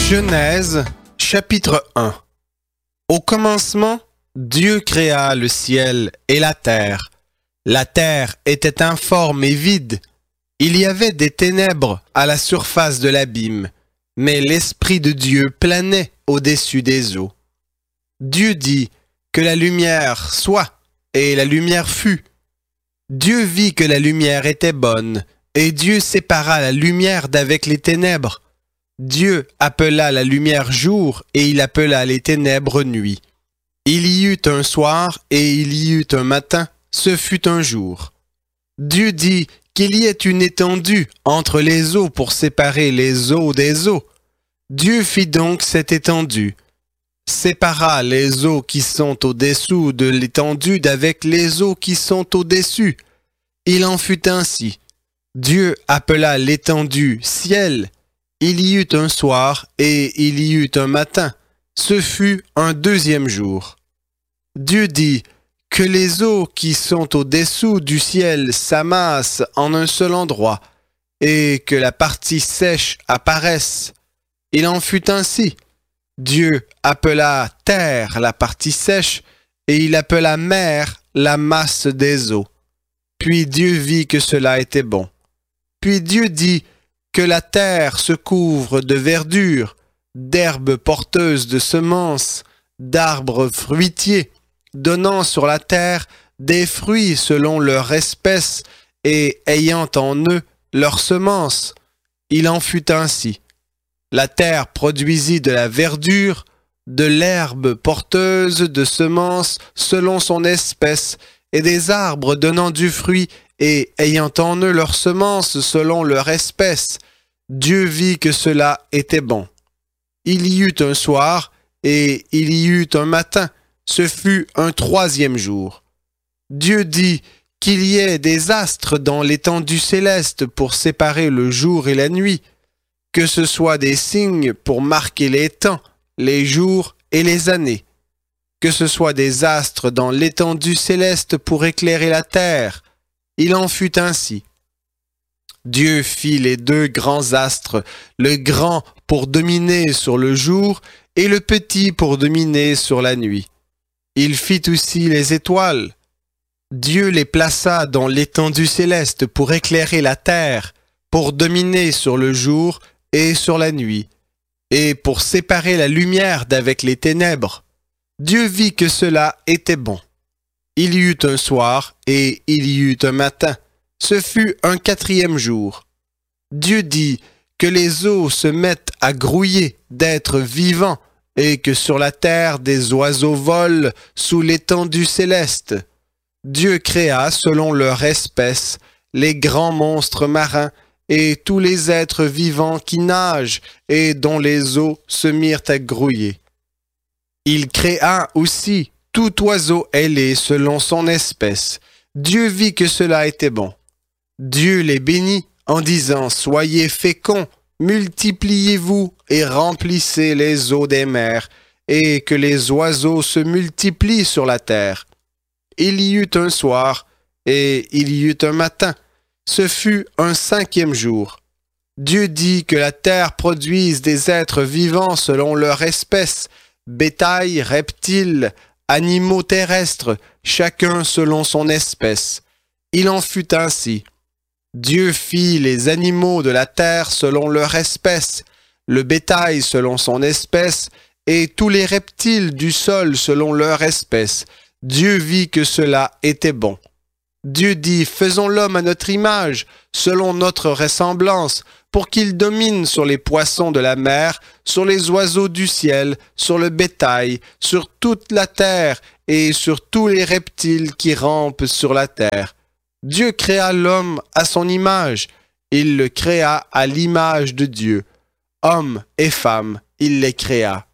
Genèse, chapitre 1. Au commencement, Dieu créa le ciel et la terre. La terre était informe et vide. Il y avait des ténèbres à la surface de l'abîme, mais l'Esprit de Dieu planait au-dessus des eaux. Dieu dit que la lumière soit, et la lumière fut. Dieu vit que la lumière était bonne, et Dieu sépara la lumière d'avec les ténèbres. Dieu appela la lumière jour, et il appela les ténèbres nuit. Il y eut un soir, et il y eut un matin, ce fut un jour. Dieu dit qu'il y ait une étendue entre les eaux pour séparer les eaux des eaux. Dieu fit donc cette étendue, sépara les eaux qui sont au-dessous de l'étendue d'avec les eaux qui sont au-dessus. Il en fut ainsi. Dieu appela l'étendue ciel. Il y eut un soir et il y eut un matin. Ce fut un deuxième jour. Dieu dit que les eaux qui sont au-dessous du ciel s'amassent en un seul endroit et que la partie sèche apparaisse. Il en fut ainsi. Dieu appela terre la partie sèche et il appela mer la masse des eaux. Puis Dieu vit que cela était bon. Puis Dieu dit que la terre se couvre de verdure, d'herbes porteuses de semences, d'arbres fruitiers, donnant sur la terre des fruits selon leur espèce et ayant en eux leurs semences. Il en fut ainsi. La terre produisit de la verdure, de l'herbe porteuse de semences selon son espèce, et des arbres donnant du fruit et ayant en eux leurs semences selon leur espèce. Dieu vit que cela était bon. Il y eut un soir et il y eut un matin. Ce fut un troisième jour. Dieu dit qu'il y ait des astres dans l'étendue céleste pour séparer le jour et la nuit, que ce soit des signes pour marquer les temps, les jours et les années, que ce soit des astres dans l'étendue céleste pour éclairer la terre. Il en fut ainsi. Dieu fit les deux grands astres, le grand pour dominer sur le jour et le petit pour dominer sur la nuit. Il fit aussi les étoiles. Dieu les plaça dans l'étendue céleste pour éclairer la terre, pour dominer sur le jour et sur la nuit, et pour séparer la lumière d'avec les ténèbres. Dieu vit que cela était bon. Il y eut un soir et il y eut un matin. Ce fut un quatrième jour. Dieu dit que les eaux se mettent à grouiller d'êtres vivants et que sur la terre des oiseaux volent sous l'étendue céleste. Dieu créa selon leur espèce les grands monstres marins et tous les êtres vivants qui nagent et dont les eaux se mirent à grouiller. Il créa aussi tout oiseau ailé selon son espèce. Dieu vit que cela était bon. Dieu les bénit en disant « Soyez féconds, multipliez-vous et remplissez les eaux des mers, et que les oiseaux se multiplient sur la terre. » Il y eut un soir, et il y eut un matin. Ce fut un cinquième jour. Dieu dit que la terre produise des êtres vivants selon leur espèce, bétail, reptiles, animaux terrestres, chacun selon son espèce. Il en fut ainsi. Dieu fit les animaux de la terre selon leur espèce, le bétail selon son espèce, et tous les reptiles du sol selon leur espèce. Dieu vit que cela était bon. Dieu dit, faisons l'homme à notre image, selon notre ressemblance, pour qu'il domine sur les poissons de la mer, sur les oiseaux du ciel, sur le bétail, sur toute la terre, et sur tous les reptiles qui rampent sur la terre. Dieu créa l'homme à son image. Il le créa à l'image de Dieu. Hommes et femmes, il les créa.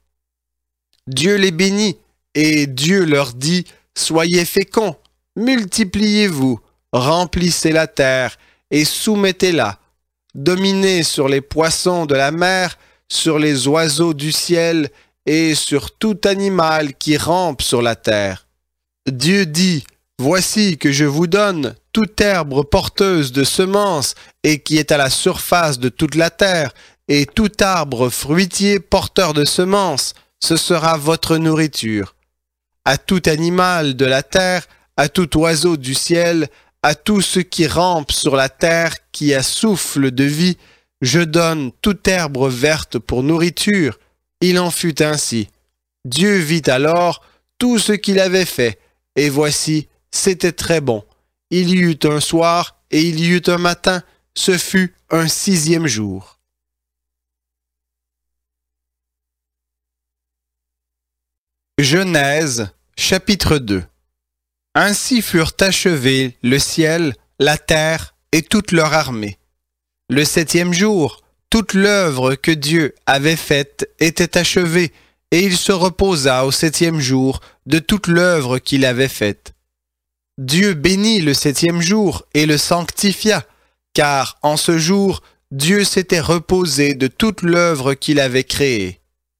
Dieu les bénit, et Dieu leur dit, soyez féconds, multipliez-vous, remplissez la terre, et soumettez-la. Dominez sur les poissons de la mer, sur les oiseaux du ciel, et sur tout animal qui rampe sur la terre. Dieu dit, voici que je vous donne toute herbe porteuse de semences et qui est à la surface de toute la terre, et tout arbre fruitier porteur de semences, ce sera votre nourriture. À tout animal de la terre, à tout oiseau du ciel, à tout ce qui rampe sur la terre, qui a souffle de vie, je donne toute herbe verte pour nourriture. Il en fut ainsi. Dieu vit alors tout ce qu'il avait fait, et voici, c'était très bon. Il y eut un soir, et il y eut un matin, ce fut un 6e jour. Genèse, chapitre 2. Ainsi furent achevés le ciel, la terre et toute leur armée. Le 7e jour, toute l'œuvre que Dieu avait faite était achevée, et il se reposa au 7e jour de toute l'œuvre qu'il avait faite. Dieu bénit le 7e jour et le sanctifia, car en ce jour, Dieu s'était reposé de toute l'œuvre qu'il avait créée.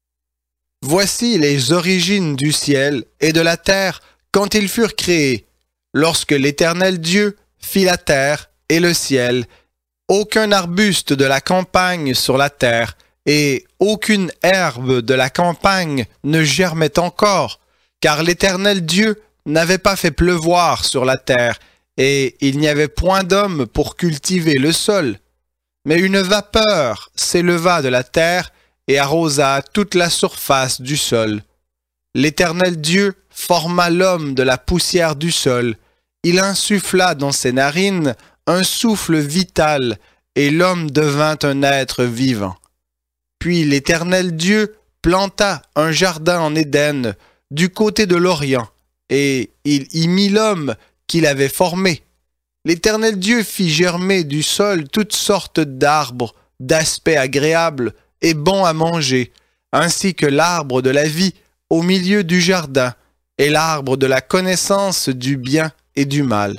Voici les origines du ciel et de la terre quand ils furent créés, lorsque l'Éternel Dieu fit la terre et le ciel, aucun arbuste de la campagne sur la terre, et aucune herbe de la campagne ne germait encore, car l'Éternel Dieu n'avait pas fait pleuvoir sur la terre, et il n'y avait point d'homme pour cultiver le sol. Mais une vapeur s'éleva de la terre et arrosa toute la surface du sol. L'Éternel Dieu forma l'homme de la poussière du sol. Il insuffla dans ses narines un souffle vital, et l'homme devint un être vivant. Puis l'Éternel Dieu planta un jardin en Éden, du côté de l'Orient, et il y mit l'homme qu'il avait formé. L'Éternel Dieu fit germer du sol toutes sortes d'arbres, d'aspect agréable et bon à manger, ainsi que l'arbre de la vie au milieu du jardin, et l'arbre de la connaissance du bien et du mal.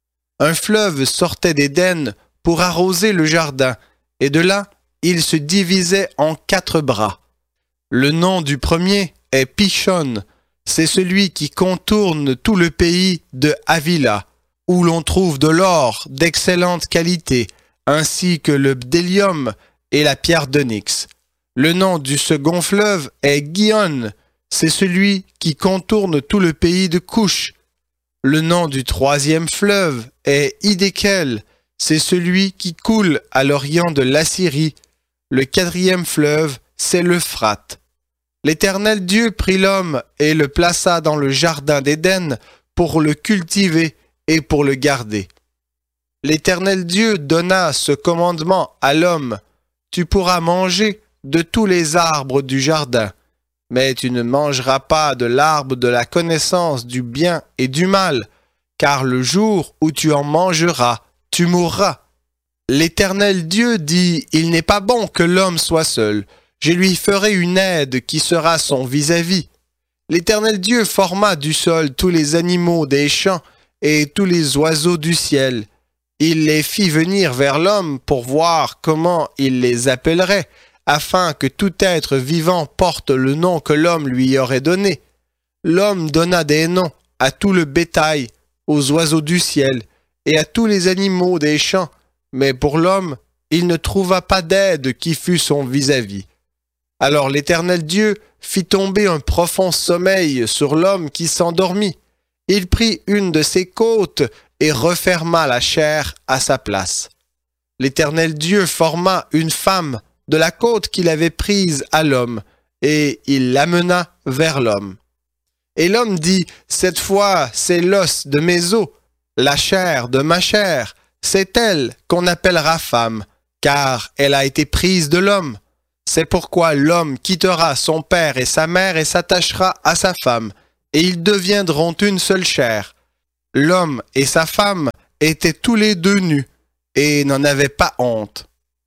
Un fleuve sortait d'Éden pour arroser le jardin, et de là, il se divisait en 4 bras. Le nom du premier est Pishon, c'est celui qui contourne tout le pays de Havila, où l'on trouve de l'or d'excellente qualité, ainsi que le bdellium et la pierre d'onyx. Le nom du second fleuve est Gihon, c'est celui qui contourne tout le pays de Couche. Le nom du 3e fleuve est Hiddekel, c'est celui qui coule à l'orient de l'Assyrie. Le 4e fleuve, c'est l'Euphrate. L'Éternel Dieu prit l'homme et le plaça dans le jardin d'Éden pour le cultiver et pour le garder. L'Éternel Dieu donna ce commandement à l'homme: tu pourras manger de tous les arbres du jardin, mais tu ne mangeras pas de l'arbre de la connaissance du bien et du mal, car le jour où tu en mangeras, tu mourras. L'Éternel Dieu dit: il n'est pas bon que l'homme soit seul, je lui ferai une aide qui sera son vis-à-vis. L'Éternel Dieu forma du sol tous les animaux des champs et tous les oiseaux du ciel. Il les fit venir vers l'homme pour voir comment il les appellerait, afin que tout être vivant porte le nom que l'homme lui aurait donné. L'homme donna des noms à tout le bétail, aux oiseaux du ciel et à tous les animaux des champs, mais pour l'homme, il ne trouva pas d'aide qui fût son vis-à-vis. Alors l'Éternel Dieu fit tomber un profond sommeil sur l'homme qui s'endormit. Il prit une de ses côtes et referma la chair à sa place. L'Éternel Dieu forma une femme de la côte qu'il avait prise à l'homme, et il l'amena vers l'homme. Et l'homme dit: cette fois, c'est l'os de mes os, la chair de ma chair, c'est elle qu'on appellera femme, car elle a été prise de l'homme. C'est pourquoi l'homme quittera son père et sa mère et s'attachera à sa femme, et ils deviendront une seule chair. L'homme et sa femme étaient tous les deux nus, et n'en avaient pas honte.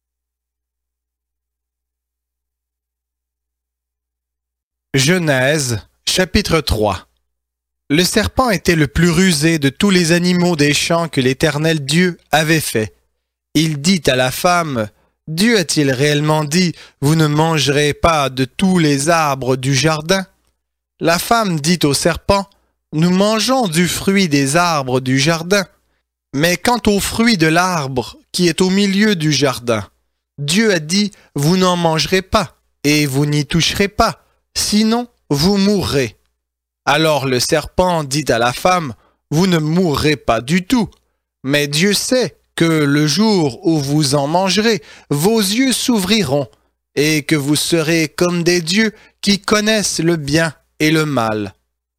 Genèse, chapitre 3. Le serpent était le plus rusé de tous les animaux des champs que l'Éternel Dieu avait fait. Il dit à la femme: Dieu a-t-il réellement dit: vous ne mangerez pas de tous les arbres du jardin? La femme dit au serpent: nous mangeons du fruit des arbres du jardin. Mais quant au fruit de l'arbre qui est au milieu du jardin, Dieu a dit, vous n'en mangerez pas, et vous n'y toucherez pas, sinon vous mourrez. Alors le serpent dit à la femme, vous ne mourrez pas du tout, mais Dieu sait que le jour où vous en mangerez, vos yeux s'ouvriront, et que vous serez comme des dieux qui connaissent le bien et le mal.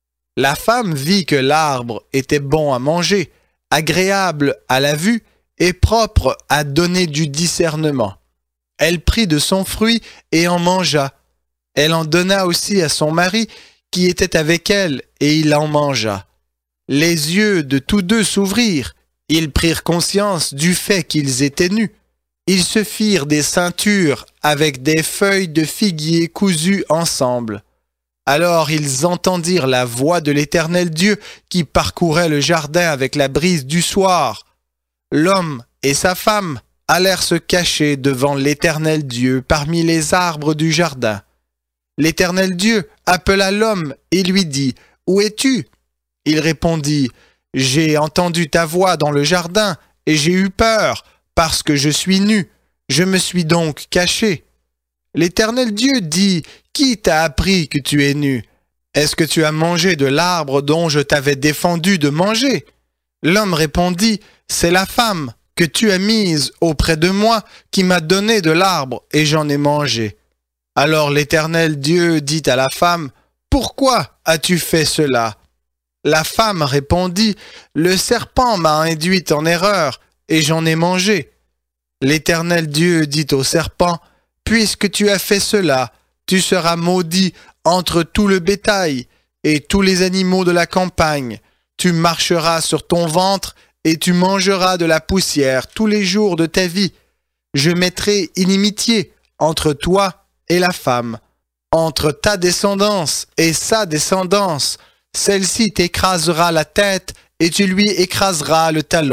La femme vit que l'arbre était bon à manger, agréable à la vue et propre à donner du discernement. Elle prit de son fruit et en mangea. Elle en donna aussi à son mari qui était avec elle, et il en mangea. Les yeux de tous deux s'ouvrirent. Ils prirent conscience du fait qu'ils étaient nus. Ils se firent des ceintures avec des feuilles de figuier cousues ensemble. Alors ils entendirent la voix de l'Éternel Dieu qui parcourait le jardin avec la brise du soir. L'homme et sa femme allèrent se cacher devant l'Éternel Dieu parmi les arbres du jardin. L'Éternel Dieu appela l'homme et lui dit, « Où es-tu » Il répondit, « J'ai entendu ta voix dans le jardin et j'ai eu peur parce que je suis nu. Je me suis donc caché. » L'Éternel Dieu dit, « Qui t'a appris que tu es nu? Est-ce que tu as mangé de l'arbre dont je t'avais défendu de manger ?» L'homme répondit, « C'est la femme que tu as mise auprès de moi qui m'a donné de l'arbre et j'en ai mangé. » Alors l'Éternel Dieu dit à la femme, « Pourquoi as-tu fait cela ?» La femme répondit, « Le serpent m'a induite en erreur et j'en ai mangé. » L'Éternel Dieu dit au serpent, « Puisque tu as fait cela, tu seras maudit entre tout le bétail et tous les animaux de la campagne. Tu marcheras sur ton ventre et tu mangeras de la poussière tous les jours de ta vie. Je mettrai inimitié entre toi et la femme, entre ta descendance et sa descendance. Celle-ci t'écrasera la tête et tu lui écraseras le talon. »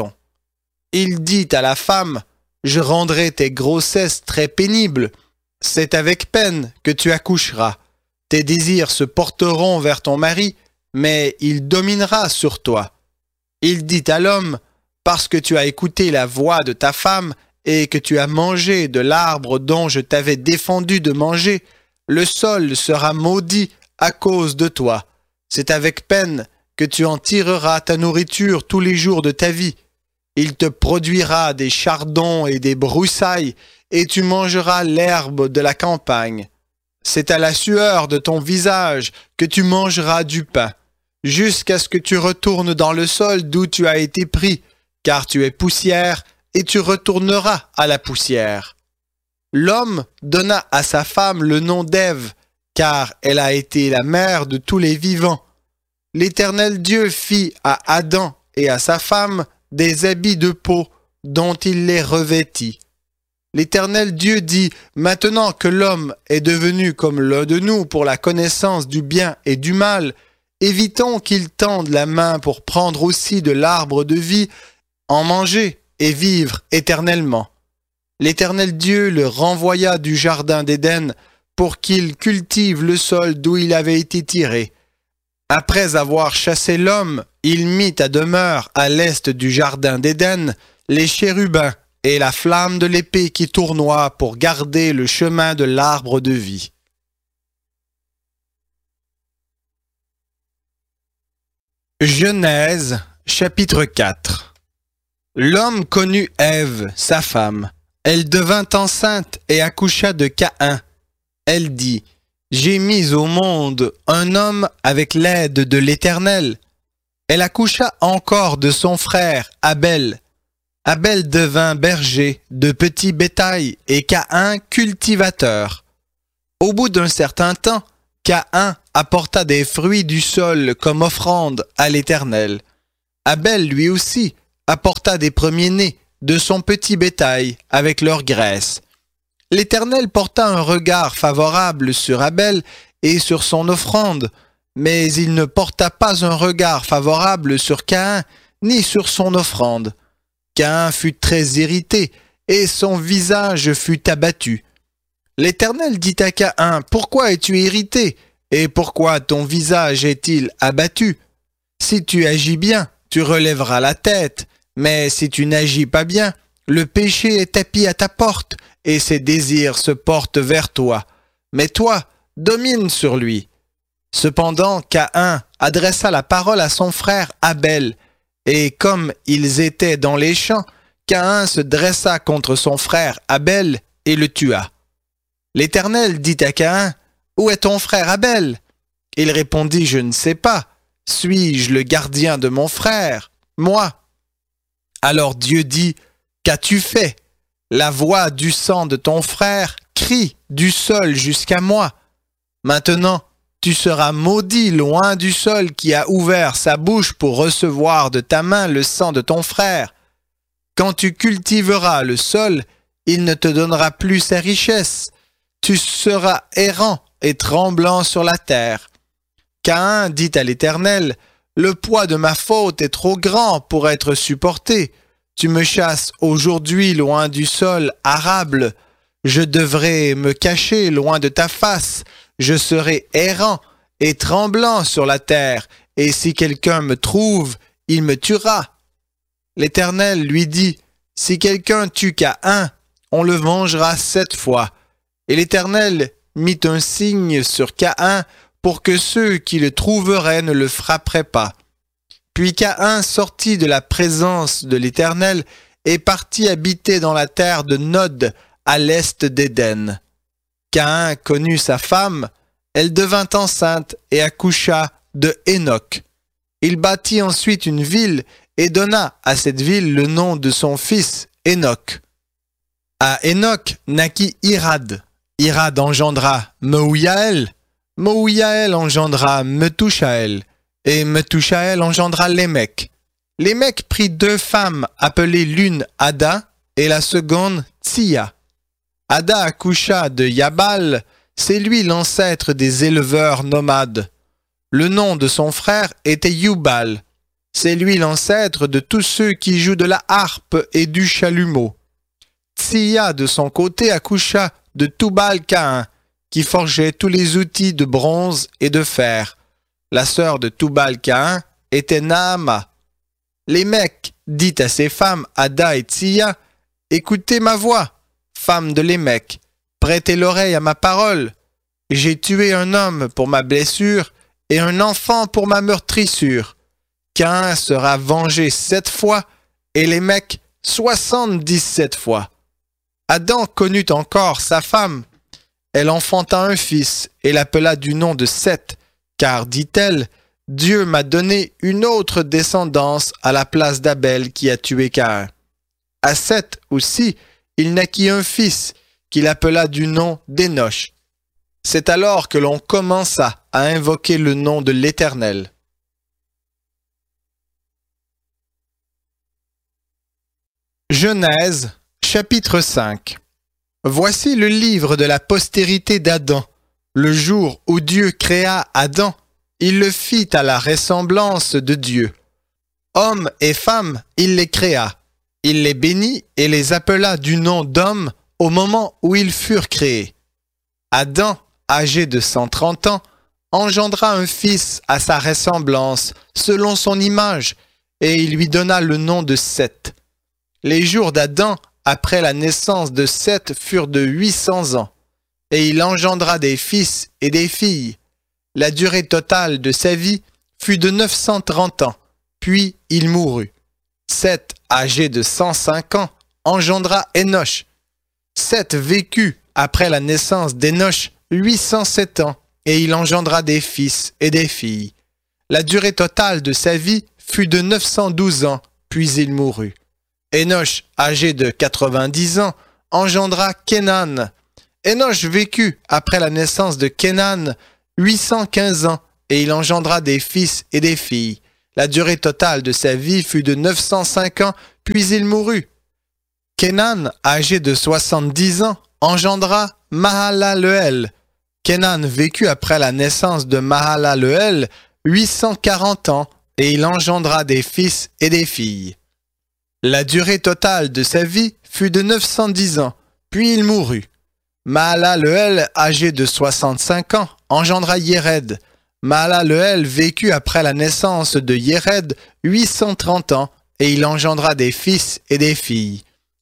Il dit à la femme, « Je rendrai tes grossesses très pénibles. C'est avec peine que tu accoucheras. Tes désirs se porteront vers ton mari, mais il dominera sur toi. » Il dit à l'homme, « Parce que tu as écouté la voix de ta femme et que tu as mangé de l'arbre dont je t'avais défendu de manger, le sol sera maudit à cause de toi. C'est avec peine que tu en tireras ta nourriture tous les jours de ta vie. Il te produira des chardons et des broussailles, et tu mangeras l'herbe de la campagne. C'est à la sueur de ton visage que tu mangeras du pain, jusqu'à ce que tu retournes dans le sol d'où tu as été pris, car tu es poussière, et tu retourneras à la poussière. » L'homme donna à sa femme le nom d'Ève, car elle a été la mère de tous les vivants. L'Éternel Dieu fit à Adam et à sa femme des habits de peau dont il les revêtit. L'Éternel Dieu dit, « Maintenant que l'homme est devenu comme l'un de nous pour la connaissance du bien et du mal, évitons qu'il tende la main pour prendre aussi de l'arbre de vie, en manger et vivre éternellement. » L'Éternel Dieu le renvoya du jardin d'Éden pour qu'il cultive le sol d'où il avait été tiré. Après avoir chassé l'homme, il mit à demeure à l'est du jardin d'Éden les chérubins et la flamme de l'épée qui tournoie pour garder le chemin de l'arbre de vie. Genèse, chapitre 4. L'homme connut Ève, sa femme. Elle devint enceinte et accoucha de Caïn. Elle dit, « J'ai mis au monde un homme avec l'aide de l'Éternel. » Elle accoucha encore de son frère Abel. Abel devint berger de petit bétail et Caïn cultivateur. Au bout d'un certain temps, Caïn apporta des fruits du sol comme offrande à l'Éternel. Abel lui aussi apporta des premiers-nés de son petit bétail avec leur graisse. L'Éternel porta un regard favorable sur Abel et sur son offrande, mais il ne porta pas un regard favorable sur Caïn ni sur son offrande. Caïn fut très irrité et son visage fut abattu. L'Éternel dit à Caïn, « Pourquoi es-tu irrité et pourquoi ton visage est-il abattu? Si tu agis bien, tu relèveras la tête, mais si tu n'agis pas bien, Le péché est tapi à ta porte, et ses désirs se portent vers toi. Mais toi, domine sur lui. Cependant, Caïn adressa la parole à son frère Abel, et comme ils étaient dans les champs, Caïn se dressa contre son frère Abel et le tua. L'Éternel dit à Caïn, « Où est ton frère Abel ?» Il répondit, « Je ne sais pas. Suis-je le gardien de mon frère, moi ?» Alors Dieu dit, « Qu'as-tu fait ? La voix du sang de ton frère crie du sol jusqu'à moi. Maintenant, tu seras maudit loin du sol qui a ouvert sa bouche pour recevoir de ta main le sang de ton frère. Quand tu cultiveras le sol, il ne te donnera plus ses richesses. Tu seras errant et tremblant sur la terre. » Caïn dit à l'Éternel, « Le poids de ma faute est trop grand pour être supporté. Tu me chasses aujourd'hui loin du sol arable. Je devrais me cacher loin de ta face. Je serai errant et tremblant sur la terre, et si quelqu'un me trouve, il me tuera. » L'Éternel lui dit, « Si quelqu'un tue Caïn, on le vengera 7 fois. » Et l'Éternel mit un signe sur Caïn pour que ceux qui le trouveraient ne le frapperaient pas. Puis Caïn sortit de la présence de l'Éternel et partit habiter dans la terre de Nod, à l'est d'Éden. Caïn connut sa femme, elle devint enceinte et accoucha de Hénoc. Il bâtit ensuite une ville et donna à cette ville le nom de son fils Hénoc. À Hénoc naquit Irad. Irad engendra Mehujaël. Mehujaël engendra Methushaël. Et Methushaël engendra Lémec. Lémec prit 2 femmes appelées l'une Ada et la seconde Tsia. Ada accoucha de Yabal, c'est lui l'ancêtre des éleveurs nomades. Le nom de son frère était Yubal. C'est lui l'ancêtre de tous ceux qui jouent de la harpe et du chalumeau. Tsia, de son côté, accoucha de Tubal-Caïn, qui forgeait tous les outils de bronze et de fer. La sœur de Tubal-Caïn était Naama. Lémec dit à ses femmes Ada et Tsia, « Écoutez ma voix, femmes de Lémec, prêtez l'oreille à ma parole. J'ai tué un homme pour ma blessure et un enfant pour ma meurtrissure. Caïn sera vengé 7 fois et Lémec 77 fois. » Adam connut encore sa femme. Elle enfanta un fils et l'appela du nom de Seth, car, dit-elle, Dieu m'a donné une autre descendance à la place d'Abel qui a tué Caïn. À Seth aussi, il naquit un fils qu'il appela du nom d'Énoch. C'est alors que l'on commença à invoquer le nom de l'Éternel. Genèse, chapitre 5. Voici le livre de la postérité d'Adam. Le jour où Dieu créa Adam, il le fit à la ressemblance de Dieu. Hommes et femmes, il les créa. Il les bénit et les appela du nom d'homme au moment où ils furent créés. Adam, âgé de 130 ans, engendra un fils à sa ressemblance, selon son image, et il lui donna le nom de Seth. Les jours d'Adam, après la naissance de Seth, furent de 800 ans, et il engendra des fils et des filles. La durée totale de sa vie fut de 930 ans, puis il mourut. Seth, âgé de 105 ans, engendra Énoch. Seth vécut, après la naissance d'Énoch, 807 ans, et il engendra des fils et des filles. La durée totale de sa vie fut de 912 ans, puis il mourut. Énoch, âgé de 90 ans, engendra Kénan. Énoch vécut, après la naissance de Kénan, 815 ans, et il engendra des fils et des filles. La durée totale de sa vie fut de 905 ans, puis il mourut. Kénan, âgé de 70 ans, engendra Mahalaleel. Kénan vécut après la naissance de Mahalaleel 840 ans, et il engendra des fils et des filles. La durée totale de sa vie fut de 910 ans, puis il mourut. Mahalaleel, âgé de 65 ans, engendra Yéred. Mahalaleel vécut après la naissance de Yéred 830 ans, et il engendra des fils et des filles.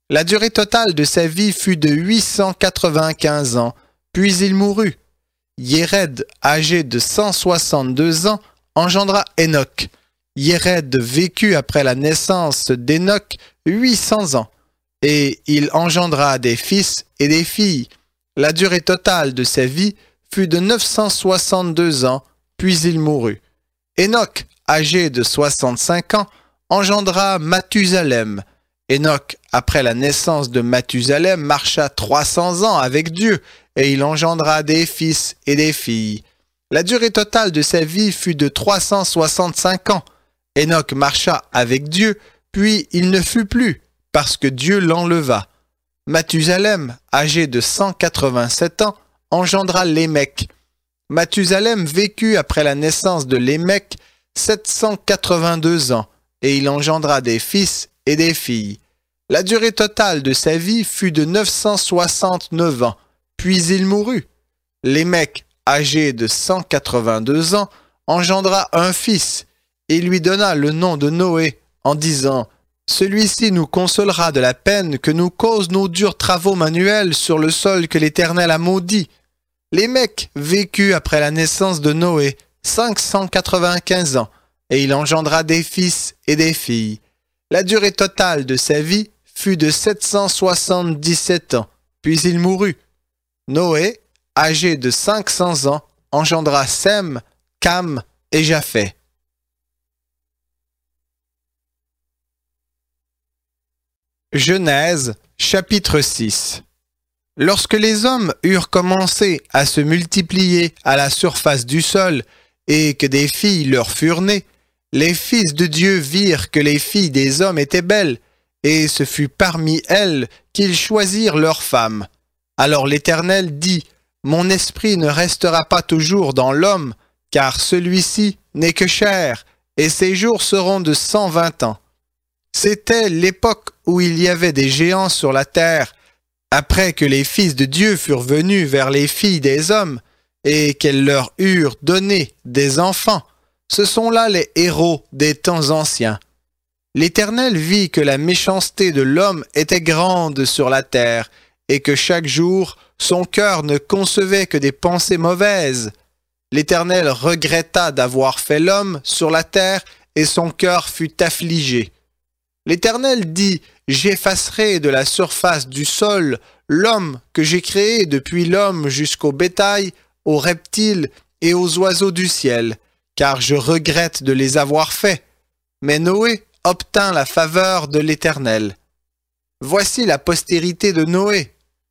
La durée totale de sa vie fut de 895 ans, puis il mourut. Yéred, âgé de 162 ans, engendra Enoch. Yéred vécut après la naissance d'Enoch 800 ans, et il engendra des fils et des filles. La durée totale de sa vie fut de 962 ans, puis il mourut. Enoch, âgé de 65 ans, engendra Mathusalem. Enoch, après la naissance de Mathusalem, marcha 300 ans avec Dieu, et il engendra des fils et des filles. La durée totale de sa vie fut de 365 ans. Enoch marcha avec Dieu, puis il ne fut plus, parce que Dieu l'enleva. Mathusalem, âgé de 187 ans, engendra Lémec. Mathusalem vécut après la naissance de Lémec 782 ans, et il engendra des fils et des filles. La durée totale de sa vie fut de 969 ans, puis il mourut. Lémec, âgé de 182 ans, engendra un fils, et lui donna le nom de Noé, en disant « Celui-ci nous consolera de la peine que nous causent nos durs travaux manuels sur le sol que l'Éternel a maudit. » Lémec vécut après la naissance de Noé 595 ans, et il engendra des fils et des filles. La durée totale de sa vie fut de 777 ans, puis il mourut. Noé, âgé de 500 ans, engendra Sem, Cam et Japheth. Genèse, chapitre 6. Lorsque les hommes eurent commencé à se multiplier à la surface du sol et que des filles leur furent nées, les fils de Dieu virent que les filles des hommes étaient belles, et ce fut parmi elles qu'ils choisirent leurs femmes. Alors l'Éternel dit, « Mon esprit ne restera pas toujours dans l'homme, car celui-ci n'est que chair, et ses jours seront de 120 ans. » C'était l'époque où il y avait des géants sur la terre, après que les fils de Dieu furent venus vers les filles des hommes, et qu'elles leur eurent donné des enfants. Ce sont là les héros des temps anciens. L'Éternel vit que la méchanceté de l'homme était grande sur la terre, et que chaque jour, son cœur ne concevait que des pensées mauvaises. L'Éternel regretta d'avoir fait l'homme sur la terre, et son cœur fut affligé. L'Éternel dit, « J'effacerai de la surface du sol l'homme que j'ai créé depuis l'homme jusqu'au bétail, aux reptiles et aux oiseaux du ciel, car je regrette de les avoir faits. » Mais Noé obtint la faveur de l'Éternel. Voici la postérité de Noé.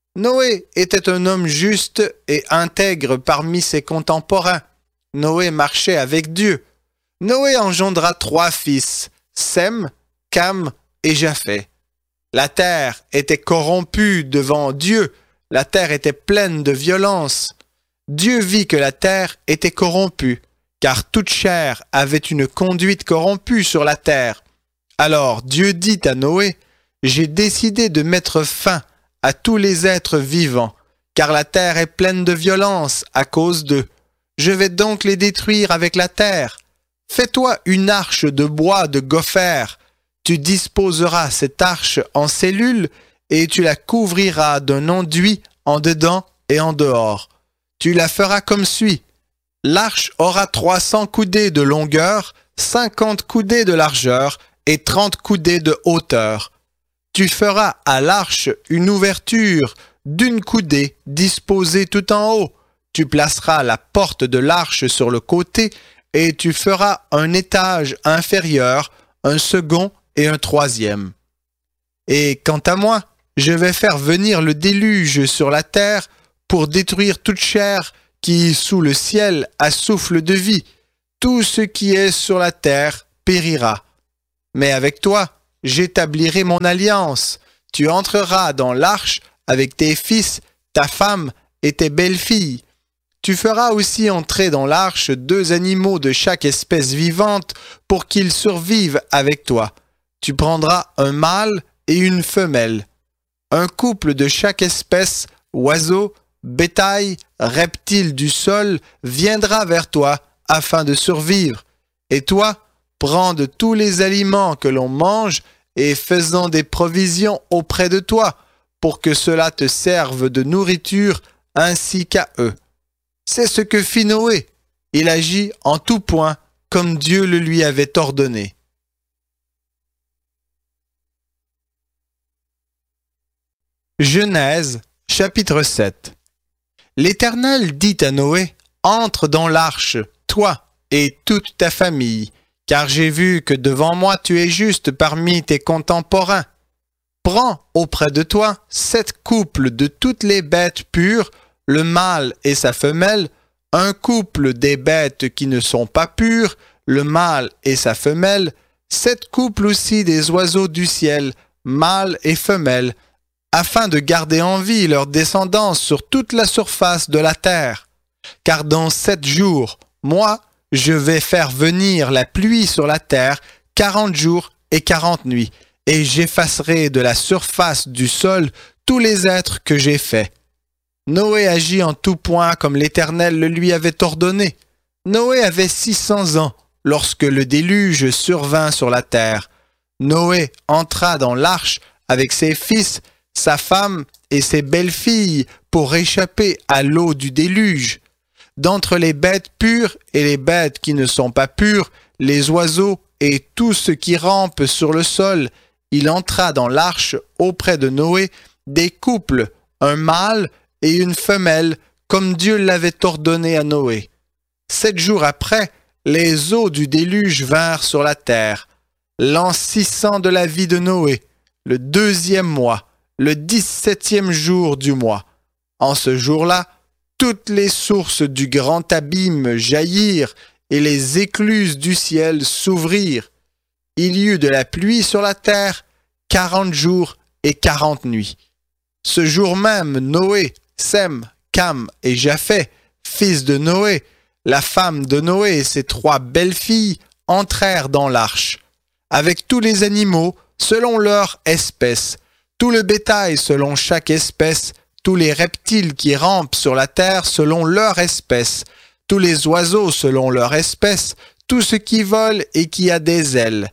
Noé était un homme juste et intègre parmi ses contemporains. Noé marchait avec Dieu. Noé engendra 3 fils, Sem, Cam et Japheth. La terre était corrompue devant Dieu, la terre était pleine de violence. Dieu vit que la terre était corrompue, car toute chair avait une conduite corrompue sur la terre. Alors Dieu dit à Noé, « J'ai décidé de mettre fin à tous les êtres vivants, car la terre est pleine de violence à cause d'eux. Je vais donc les détruire avec la terre. Fais-toi une arche de bois de gopher. Tu disposeras cette arche en cellules et tu la couvriras d'un enduit en dedans et en dehors. Tu la feras comme suit. L'arche aura 300 coudées de longueur, 50 coudées de largeur et 30 coudées de hauteur. Tu feras à l'arche une ouverture d'1 coudée disposée tout en haut. Tu placeras la porte de l'arche sur le côté et tu feras un étage inférieur, un second et un 3e. Et quant à moi, je vais faire venir le déluge sur la terre pour détruire toute chair qui, sous le ciel, a souffle de vie. Tout ce qui est sur la terre périra. Mais avec toi, j'établirai mon alliance. Tu entreras dans l'arche avec tes fils, ta femme et tes belles-filles. Tu feras aussi entrer dans l'arche 2 animaux de chaque espèce vivante pour qu'ils survivent avec toi. Tu prendras un mâle et une femelle. Un couple de chaque espèce, oiseau, bétail, reptile du sol, viendra vers toi afin de survivre. Et toi, prends de tous les aliments que l'on mange et faisant des provisions auprès de toi, pour que cela te serve de nourriture ainsi qu'à eux. C'est ce que fit Noé. Il agit en tout point comme Dieu le lui avait ordonné. Genèse, chapitre 7. L'Éternel dit à Noé, « Entre dans l'arche, toi et toute ta famille, car j'ai vu que devant moi tu es juste parmi tes contemporains. Prends auprès de toi 7 couples de toutes les bêtes pures, le mâle et sa femelle, un couple des bêtes qui ne sont pas pures, le mâle et sa femelle, 7 couples aussi des oiseaux du ciel, mâle et femelle, afin de garder en vie leur descendance sur toute la surface de la terre. Car dans 7 jours, moi, je vais faire venir la pluie sur la terre 40 jours et 40 nuits, et j'effacerai de la surface du sol tous les êtres que j'ai faits. » Noé agit en tout point comme l'Éternel le lui avait ordonné. Noé avait 600 ans lorsque le déluge survint sur la terre. Noé entra dans l'arche avec ses fils, sa femme et ses belles-filles pour échapper à l'eau du déluge. D'entre les bêtes pures et les bêtes qui ne sont pas pures, les oiseaux et tout ce qui rampe sur le sol, il entra dans l'arche auprès de Noé des couples, un mâle et une femelle, comme Dieu l'avait ordonné à Noé. 7 jours après, les eaux du déluge vinrent sur la terre. L'an 600 de la vie de Noé, le 2e mois, le 17e jour du mois. En ce jour-là, toutes les sources du grand abîme jaillirent et les écluses du ciel s'ouvrirent. Il y eut de la pluie sur la terre 40 jours et 40 nuits. Ce jour même, Noé, Sem, Cam et Japheth, fils de Noé, la femme de Noé et ses 3 belles-filles entrèrent dans l'arche, avec tous les animaux selon leur espèce, tout le bétail selon chaque espèce, tous les reptiles qui rampent sur la terre selon leur espèce, tous les oiseaux selon leur espèce, tout ce qui vole et qui a des ailes.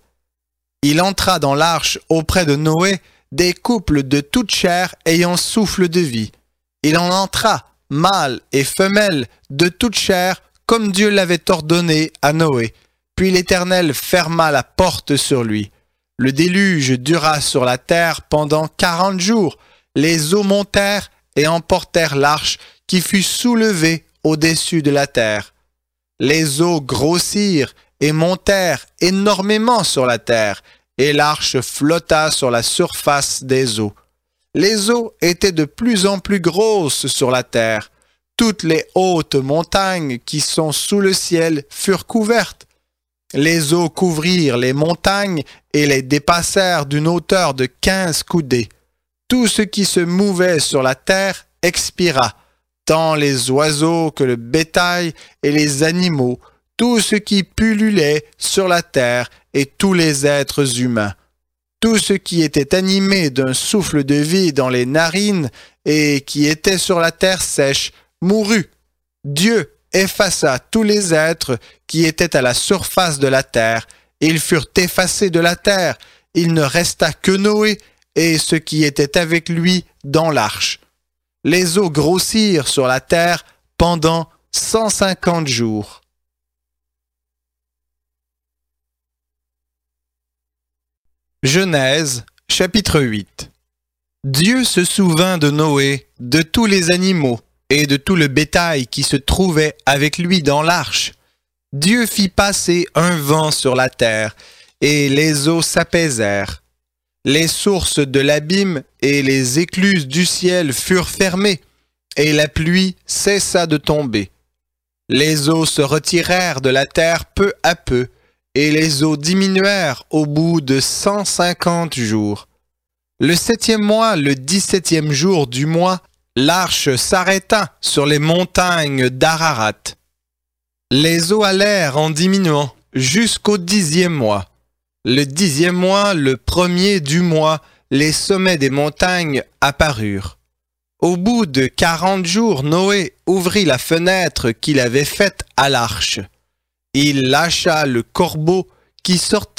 Il entra dans l'arche auprès de Noé des couples de toute chair ayant souffle de vie. Il en entra, mâle et femelle, de toute chair, comme Dieu l'avait ordonné à Noé. Puis l'Éternel ferma la porte sur lui. Le déluge dura sur la terre pendant 40 jours. Les eaux montèrent et emportèrent l'arche qui fut soulevée au-dessus de la terre. Les eaux grossirent et montèrent énormément sur la terre, et l'arche flotta sur la surface des eaux. Les eaux étaient de plus en plus grosses sur la terre. Toutes les hautes montagnes qui sont sous le ciel furent couvertes. Les eaux couvrirent les montagnes et les dépassèrent d'une hauteur de 15 coudées. Tout ce qui se mouvait sur la terre expira, tant les oiseaux que le bétail et les animaux, tout ce qui pullulait sur la terre et tous les êtres humains. Tout ce qui était animé d'un souffle de vie dans les narines et qui était sur la terre sèche mourut. Dieu effaça tous les êtres qui étaient à la surface de la terre. Ils furent effacés de la terre. Il ne resta que Noé et ceux qui étaient avec lui dans l'arche. Les eaux grossirent sur la terre pendant 150 jours. Genèse, chapitre 8. Dieu se souvint de Noé, de tous les animaux et de tout le bétail qui se trouvait avec lui dans l'arche. Dieu fit passer un vent sur la terre, et les eaux s'apaisèrent. Les sources de l'abîme et les écluses du ciel furent fermées, et la pluie cessa de tomber. Les eaux se retirèrent de la terre peu à peu, et les eaux diminuèrent au bout de 150 jours. Le 7e mois, le 17e jour du mois, l'arche s'arrêta sur les montagnes d'Ararat. Les eaux allèrent en diminuant jusqu'au 10e mois. Le 10e mois, le 1er du mois, les sommets des montagnes apparurent. Au bout de 40 jours, Noé ouvrit la fenêtre qu'il avait faite à l'arche. Il lâcha le corbeau qui sortit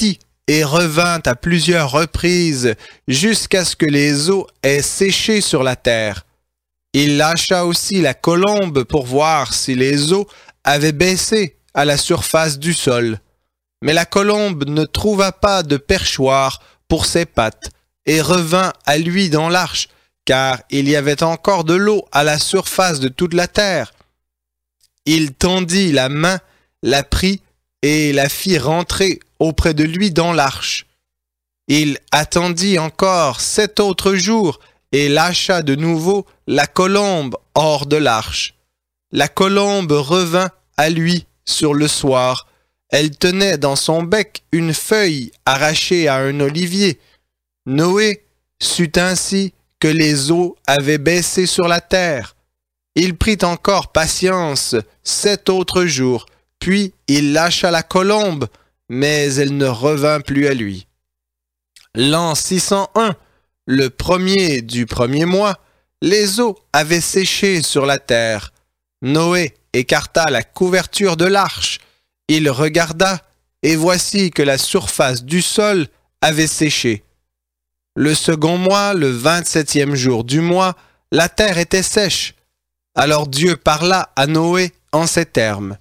et revint à plusieurs reprises jusqu'à ce que les eaux aient séché sur la terre. Il lâcha aussi la colombe pour voir si les eaux avaient baissé à la surface du sol. Mais la colombe ne trouva pas de perchoir pour ses pattes et revint à lui dans l'arche, car il y avait encore de l'eau à la surface de toute la terre. Il tendit la main, la prit et la fit rentrer auprès de lui dans l'arche. Il attendit encore 7 autres jours et lâcha de nouveau la colombe hors de l'arche. La colombe revint à lui sur le soir. Elle tenait dans son bec une feuille arrachée à un olivier. Noé sut ainsi que les eaux avaient baissé sur la terre. Il prit encore patience 7 autres jours, puis il lâcha la colombe, mais elle ne revint plus à lui. L'an 601, le premier du premier mois, les eaux avaient séché sur la terre. Noé écarta la couverture de l'arche. Il regarda, et voici que la surface du sol avait séché. Le second mois, le 27e jour du mois, la terre était sèche. Alors Dieu parla à Noé en ces termes.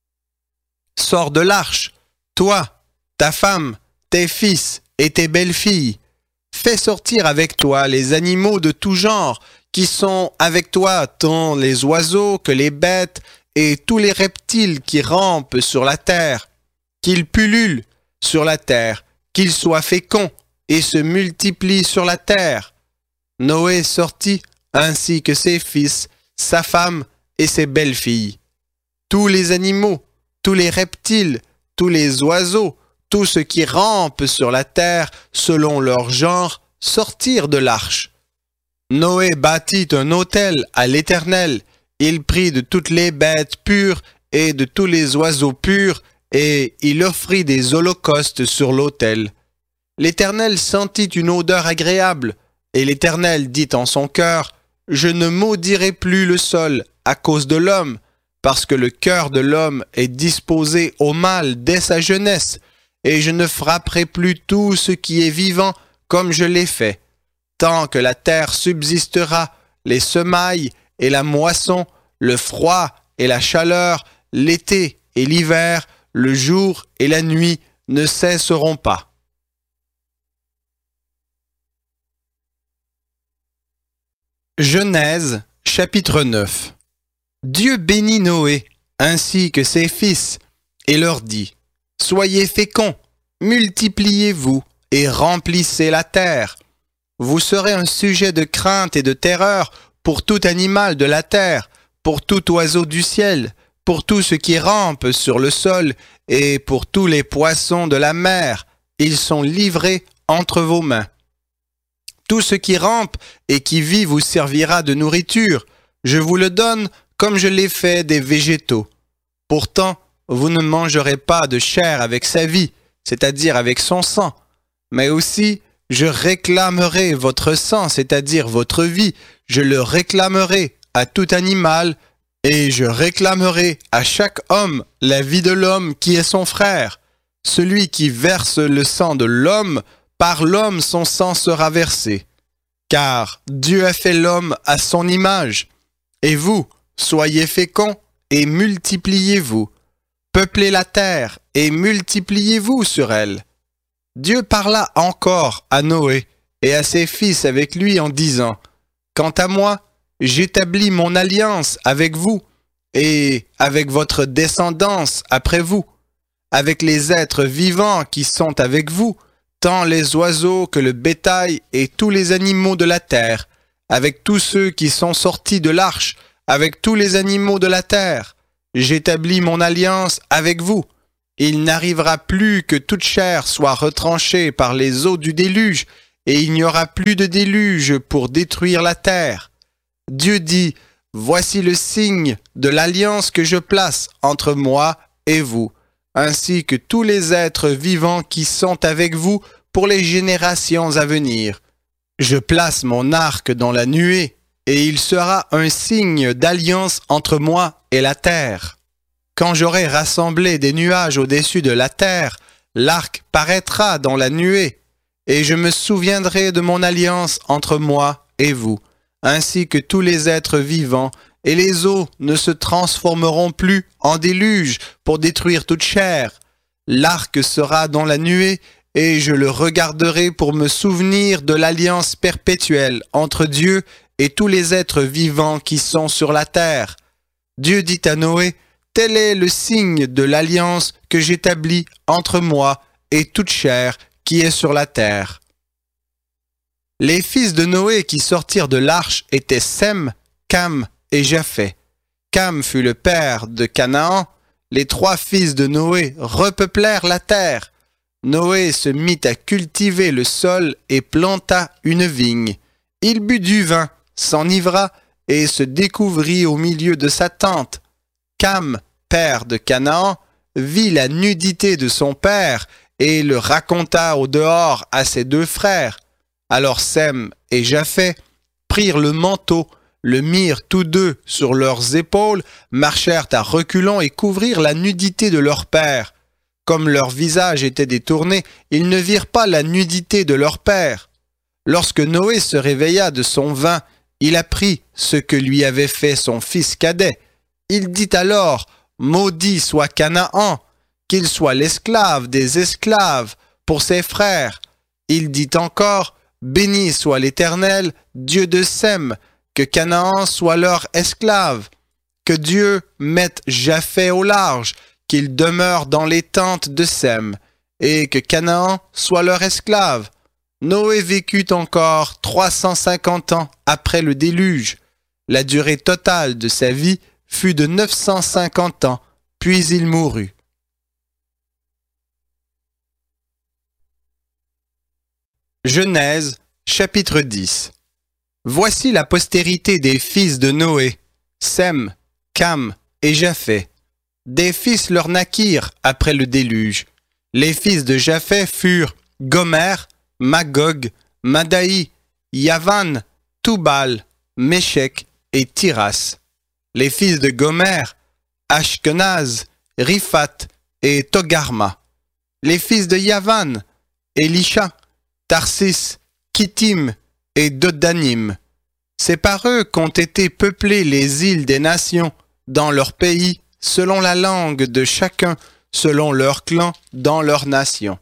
« Sors de l'arche, toi, ta femme, tes fils et tes belles-filles. Fais sortir avec toi les animaux de tout genre qui sont avec toi, tant les oiseaux que les bêtes et tous les reptiles qui rampent sur la terre, qu'ils pullulent sur la terre, qu'ils soient féconds et se multiplient sur la terre. » Noé sortit ainsi que ses fils, sa femme et ses belles-filles. Tous les animaux, tous les reptiles, tous les oiseaux, tout ce qui rampe sur la terre selon leur genre, sortirent de l'arche. Noé bâtit un autel à l'Éternel. Il prit de toutes les bêtes pures et de tous les oiseaux purs, et il offrit des holocaustes sur l'autel. L'Éternel sentit une odeur agréable, et l'Éternel dit en son cœur, « Je ne maudirai plus le sol à cause de l'homme, parce que le cœur de l'homme est disposé au mal dès sa jeunesse, et je ne frapperai plus tout ce qui est vivant comme je l'ai fait. Tant que la terre subsistera, les semailles et la moisson, le froid et la chaleur, l'été et l'hiver, le jour et la nuit ne cesseront pas. » Genèse, chapitre 9. Dieu bénit Noé, ainsi que ses fils, et leur dit, « Soyez féconds, multipliez-vous et remplissez la terre. Vous serez un sujet de crainte et de terreur pour tout animal de la terre, pour tout oiseau du ciel, pour tout ce qui rampe sur le sol et pour tous les poissons de la mer. Ils sont livrés entre vos mains. Tout ce qui rampe et qui vit vous servira de nourriture. Je vous le donne comme je l'ai fait des végétaux. Pourtant, vous ne mangerez pas de chair avec sa vie, c'est-à-dire avec son sang, mais aussi je réclamerai votre sang, c'est-à-dire votre vie, je le réclamerai à tout animal, et je réclamerai à chaque homme la vie de l'homme qui est son frère. Celui qui verse le sang de l'homme, par l'homme son sang sera versé. Car Dieu a fait l'homme à son image. Et vous, soyez féconds et multipliez-vous. Peuplez la terre et multipliez-vous sur elle. Dieu parla encore à Noé et à ses fils avec lui en disant, « Quant à moi, j'établis mon alliance avec vous et avec votre descendance après vous, avec les êtres vivants qui sont avec vous, tant les oiseaux que le bétail et tous les animaux de la terre, avec tous ceux qui sont sortis de l'arche, avec tous les animaux de la terre. J'établis mon alliance avec vous. Il n'arrivera plus que toute chair soit retranchée par les eaux du déluge, et il n'y aura plus de déluge pour détruire la terre. » Dieu dit, « Voici le signe de l'alliance que je place entre moi et vous, ainsi que tous les êtres vivants qui sont avec vous pour les générations à venir. Je place mon arc dans la nuée, et il sera un signe d'alliance entre moi et la terre. Quand j'aurai rassemblé des nuages au-dessus de la terre, l'arc paraîtra dans la nuée, et je me souviendrai de mon alliance entre moi et vous, ainsi que tous les êtres vivants, et les eaux ne se transformeront plus en déluge pour détruire toute chair. L'arc sera dans la nuée, et je le regarderai pour me souvenir de l'alliance perpétuelle entre Dieu et tous les êtres vivants qui sont sur la terre. Dieu dit à Noé, « Tel est le signe de l'alliance que j'établis entre moi et toute chair qui est sur la terre. » Les fils de Noé qui sortirent de l'arche étaient Sem, Cam et Japheth. Cam fut le père de Canaan. Les 3 fils de Noé repeuplèrent la terre. Noé se mit à cultiver le sol et planta une vigne. Il but du vin, s'enivra et se découvrit au milieu de sa tente. Cam, père de Canaan, vit la nudité de son père et le raconta au dehors à ses 2 frères. Alors Sem et Japheth prirent le manteau, le mirent tous 2 sur leurs épaules, marchèrent à reculons et couvrirent la nudité de leur père. Comme leur visage était détourné, ils ne virent pas la nudité de leur père. Lorsque Noé se réveilla de son vin, il apprit ce que lui avait fait son fils cadet. Il dit alors, « Maudit soit Canaan, qu'il soit l'esclave des esclaves pour ses frères. » Il dit encore, « Béni soit l'Éternel, Dieu de Sem, que Canaan soit leur esclave. Que Dieu mette Japheth au large, qu'il demeure dans les tentes de Sem, et que Canaan soit leur esclave. » Noé vécut encore 350 ans après le déluge. La durée totale de sa vie fut de 950 ans, puis il mourut. Genèse, chapitre 10. Voici la postérité des fils de Noé, Sem, Cam et Japheth. Des fils leur naquirent après le déluge. Les fils de Japheth furent Gomer, Magog, Madaï, Yavan, Toubal, Méchec et Tiras. Les fils de Gomer, Ashkenaz, Riphat et Togarma. Les fils de Yavan, Elisha, Tarsis, Kittim et Dodanim. C'est par eux qu'ont été peuplées les îles des nations dans leur pays, selon la langue de chacun, selon leur clan dans leur nation.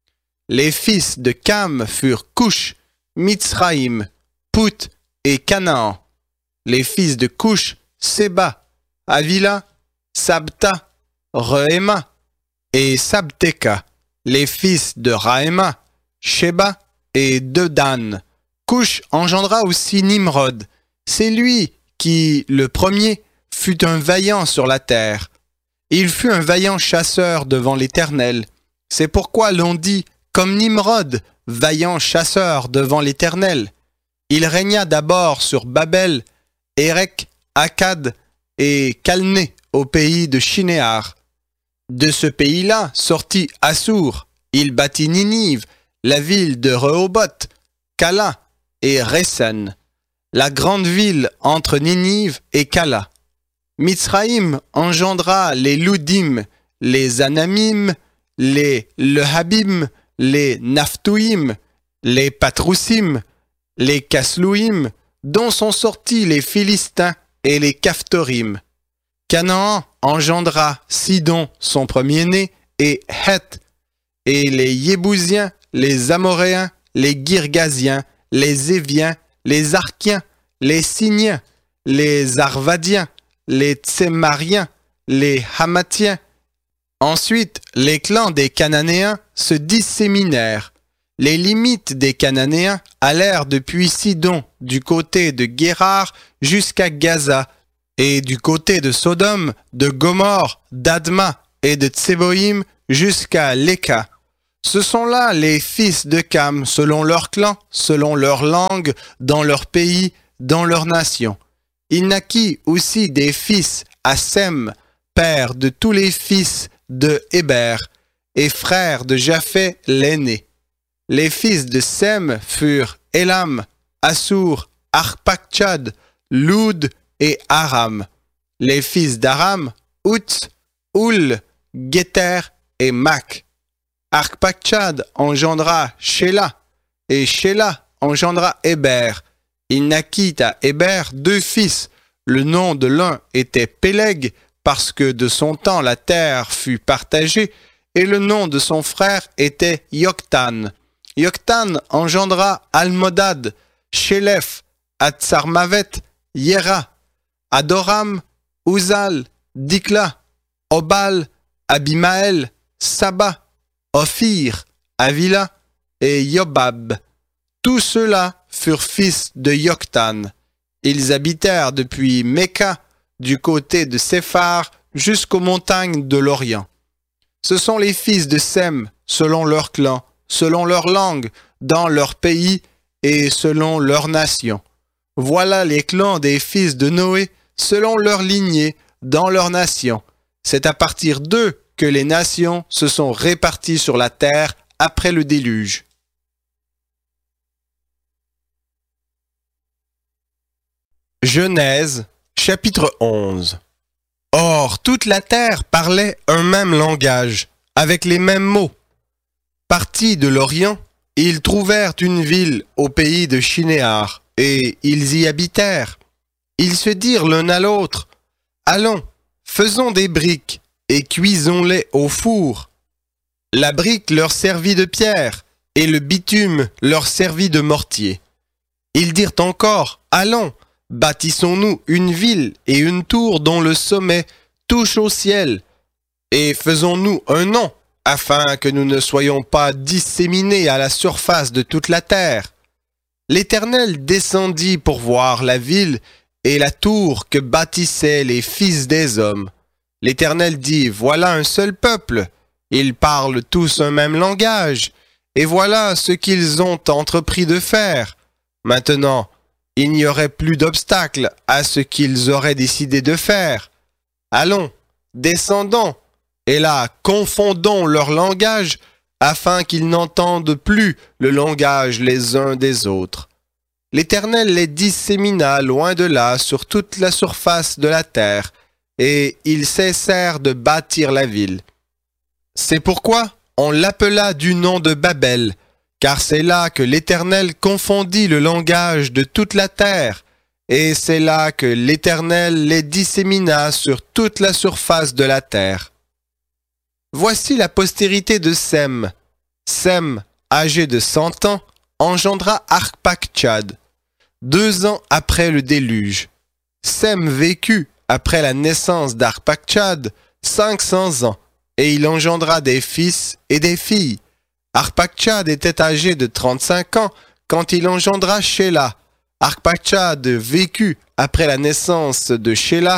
Les fils de Cam furent Cush, Mitzraïm, Put et Canaan. Les fils de Cush, Séba, Avila, Sabta, Rehema et Sabteka. Les fils de Rahéma, Sheba et Dedan. Cush engendra aussi Nimrod. C'est lui qui, le premier, fut un vaillant sur la terre. Il fut un vaillant chasseur devant l'Éternel. C'est pourquoi l'on dit, comme Nimrod, vaillant chasseur devant l'Éternel. Il régna d'abord sur Babel, Érec, Akkad et Calné au pays de Shinéar. De ce pays-là sortit Assur. Il bâtit Ninive, la ville de Rehoboth, Cala et Resen, la grande ville entre Ninive et Cala. Mitzraïm engendra les Loudim, les Anamim, les Lehabim, les Naphtuim, les Patroussim, les Caslouim, dont sont sortis les Philistins et les Caphtorim. Canaan engendra Sidon, son premier-né, et Heth, et les Yébousiens, les Amoréens, les Girgasiens, les Éviens, les Arkiens, les Siniens, les Arvadiens, les Tsémariens, les Hamatiens. Ensuite, les clans des Cananéens se disséminèrent. Les limites des Cananéens allèrent depuis Sidon, du côté de Guérar, jusqu'à Gaza, et du côté de Sodome, de Gomorre, d'Adma et de Tseboïm, jusqu'à Léka. Ce sont là les fils de Cam, selon leur clan, selon leur langue, dans leur pays, dans leur nation. Il naquit aussi des fils à Sem, père de tous les fils de Héber, et frère de Japheth l'aîné. Les fils de Sem furent Élam, Assur, Arpachshad, Loud et Aram. Les fils d'Aram, Uts, Hul, Guéter et Mac. Arpachshad engendra Shéla, et Shéla engendra Héber. Il naquit à Héber 2 fils. Le nom de l'un était Péleg, parce que de son temps la terre fut partagée, et le nom de son frère était Yoktan. Yoktan engendra Almodad, Shélef, Atsarmavet, Yéra, Adoram, Uzal, Dikla, Obal, Abimaël, Saba, Ophir, Avila et Yobab. Tous ceux-là furent fils de Yoktan. Ils habitèrent depuis Méka, du côté de Séphar, jusqu'aux montagnes de l'Orient. Ce sont les fils de Sem, selon leur clan, selon leur langue, dans leur pays et selon leur nation. Voilà les clans des fils de Noé, selon leur lignée, dans leur nation. C'est à partir d'eux que les nations se sont réparties sur la terre après le déluge. Genèse, chapitre 11. Or, toute la terre parlait un même langage, avec les mêmes mots. Partis de l'Orient, ils trouvèrent une ville au pays de Shinéar, et ils y habitèrent. Ils se dirent l'un à l'autre, « Allons, faisons des briques, et cuisons-les au four. » La brique leur servit de pierre, et le bitume leur servit de mortier. Ils dirent encore, « Allons, bâtissons-nous une ville et une tour dont le sommet touche au ciel, et faisons-nous un nom, afin que nous ne soyons pas disséminés à la surface de toute la terre. » L'Éternel descendit pour voir la ville et la tour que bâtissaient les fils des hommes. L'Éternel dit, « Voilà un seul peuple, ils parlent tous un même langage, et voilà ce qu'ils ont entrepris de faire. Maintenant, il n'y aurait plus d'obstacle à ce qu'ils auraient décidé de faire. Allons, descendons, et là, confondons leur langage, afin qu'ils n'entendent plus le langage les uns des autres. » L'Éternel les dissémina loin de là sur toute la surface de la terre, et ils cessèrent de bâtir la ville. C'est pourquoi on l'appela du nom de Babel, car c'est là que l'Éternel confondit le langage de toute la terre, et c'est là que l'Éternel les dissémina sur toute la surface de la terre. Voici la postérité de Sem. Sem, âgé de 100 ans, engendra Arpachshad, 2 ans après le déluge. Sem vécut, après la naissance d'Arpachshad, 500 ans, et il engendra des fils et des filles. Arpachshad était âgé de 35 ans quand il engendra Shéla. Arpachshad vécut, après la naissance de Shéla,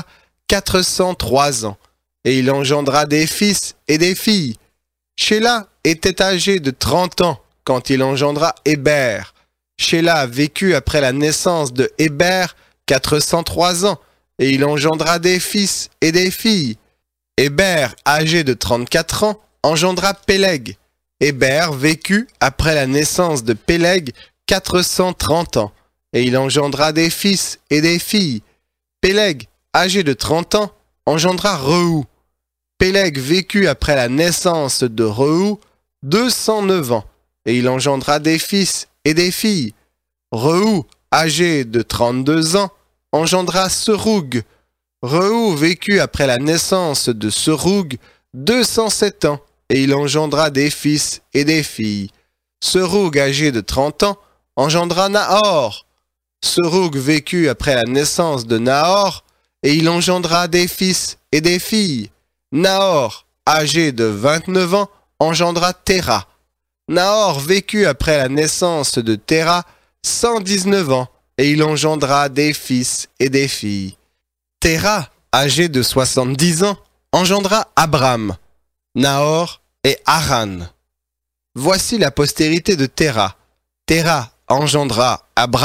403 ans, et il engendra des fils et des filles. Shéla était âgé de 30 ans quand il engendra Héber. Shéla vécut après la naissance de Héber 403 ans, et il engendra des fils et des filles. Héber, âgé de 34 ans, engendra Péleg. Héber vécut après la naissance de Péleg 430 ans, et il engendra des fils et des filles. Péleg, âgé de 30 ans, engendra Reu. Péleg vécut après la naissance de Reu 209 ans, et il engendra des fils et des filles. Reu, âgé de 32 ans, engendra Serug. Reu vécut après la naissance de Serug 207 ans, et il engendra des fils et des filles. Serug, âgé de 30 ans, engendra Nahor. Serug vécut après la naissance de Nahor, et il engendra des fils et des filles. Nahor, âgé de 29 ans, engendra Téra. Nahor vécut après la naissance de Téra 119 ans, et il engendra des fils et des filles. Téra, âgé de 70 ans, engendra Abram, Nahor et Haran. Voici la postérité de Téra. Téra engendra Abram.